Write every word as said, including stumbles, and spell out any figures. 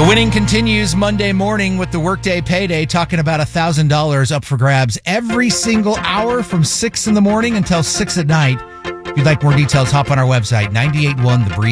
Winning continues Monday morning with the Workday Payday, talking about one thousand dollars up for grabs every single hour from six in the morning until six at night. If you'd like more details, hop on our website, nine eight one the breeze